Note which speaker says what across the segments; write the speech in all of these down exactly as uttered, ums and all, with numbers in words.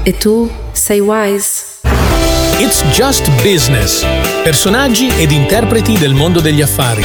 Speaker 1: E tu sei wise?
Speaker 2: It's Just Business. Personaggi ed interpreti del mondo degli affari.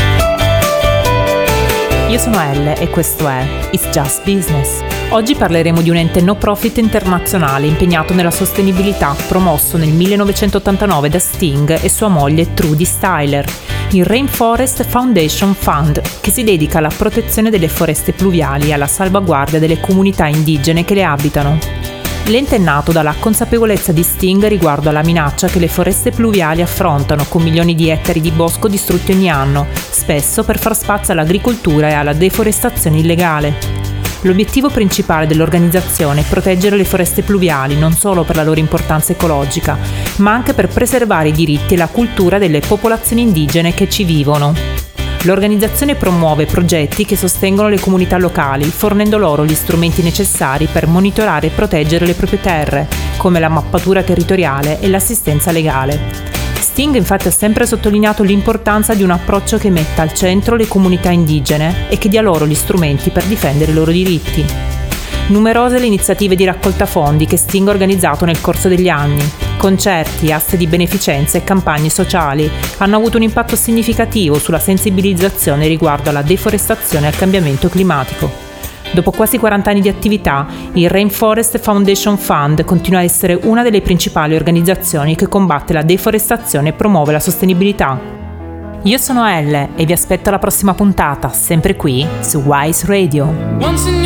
Speaker 3: Io sono Elle e questo è It's Just Business. Oggi parleremo di un ente no profit internazionale impegnato nella sostenibilità, promosso nel millenovecentottantanove da Sting e sua moglie Trudy Styler, il Rainforest Foundation Fund, che si dedica alla protezione delle foreste pluviali e alla salvaguardia delle comunità indigene che le abitano. L'ente è nato dalla consapevolezza di Sting riguardo alla minaccia che le foreste pluviali affrontano, con milioni di ettari di bosco distrutti ogni anno, spesso per far spazio all'agricoltura e alla deforestazione illegale. L'obiettivo principale dell'organizzazione è proteggere le foreste pluviali non solo per la loro importanza ecologica, ma anche per preservare i diritti e la cultura delle popolazioni indigene che ci vivono. L'organizzazione promuove progetti che sostengono le comunità locali, fornendo loro gli strumenti necessari per monitorare e proteggere le proprie terre, come la mappatura territoriale e l'assistenza legale. Sting infatti ha sempre sottolineato l'importanza di un approccio che metta al centro le comunità indigene e che dia loro gli strumenti per difendere i loro diritti. Numerose le iniziative di raccolta fondi che Sting ha organizzato nel corso degli anni. Concerti, aste di beneficenza e campagne sociali hanno avuto un impatto significativo sulla sensibilizzazione riguardo alla deforestazione e al cambiamento climatico. Dopo quasi quaranta anni di attività, il Rainforest Foundation Fund continua a essere una delle principali organizzazioni che combatte la deforestazione e promuove la sostenibilità. Io sono Elle e vi aspetto alla prossima puntata, sempre qui su Wise Radio.